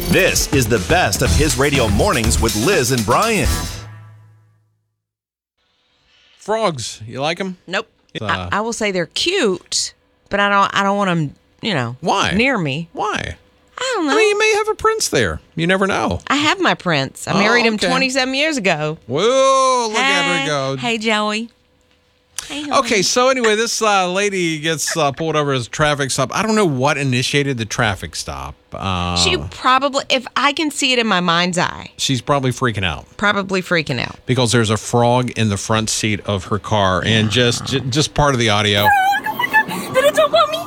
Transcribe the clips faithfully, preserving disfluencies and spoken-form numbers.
This is the best of His Radio Mornings with Liz and Brian. Frogs, you like them? Nope. Uh, I, I will say they're cute, but I don't. I don't want them. You know, Why? near me. Why? I don't know. I mean, you may have a prince there. You never know. I have my prince. I Oh, married him okay. twenty-seven years ago. Whoa, look hey, at her go. Hey, Joey. Hey, honey. Okay, so anyway, this uh, lady gets uh, pulled over as a traffic stop. I don't know what initiated the traffic stop. Uh, She probably, if I can see it in my mind's eye, she's probably freaking out probably freaking out. because there's a frog in the front seat of her car, and just j- just part of the audio. Did it jump on me?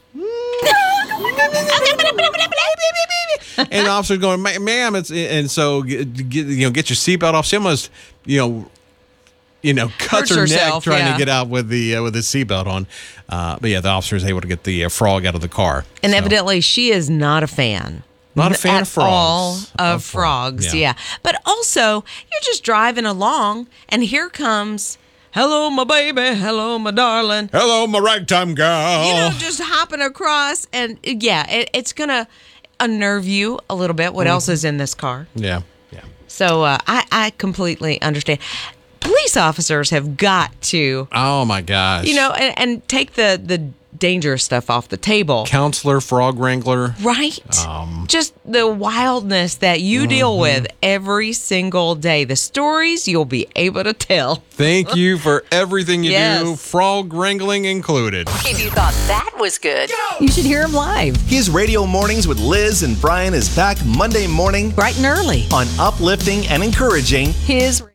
And the officer's going, "Ma- ma'am, it's," and so get, get, you know, get your seatbelt off. She almost, you know, you know, cuts Hurts her herself, neck trying yeah. to get out with the uh, with the seatbelt on. Uh, but yeah, the officer is able to get the uh, frog out of the car. And So, evidently, she is not a fan. Not a fan at of frogs. all of, Of frog, frogs, yeah. yeah. But also, you're just driving along, and here comes, hello, my baby, hello, my darling. hello, my ragtime girl. You know, just hopping across, and yeah, it, it's gonna unnerve you a little bit. What else is in this car? yeah, yeah. So uh, I, I completely understand. Police officers have got to, Oh my gosh. you know, and, and take the the dangerous stuff off the table. counselor, frog wrangler. Right? Um, Just the wildness that you deal Mm-hmm. with every single day. The stories you'll be able to tell. Thank you for everything you do, Yes. frog wrangling included. If you thought that was good, You should hear him live, His Radio Mornings with Liz and Brian is back Monday morning bright and early. on Uplifting and Encouraging His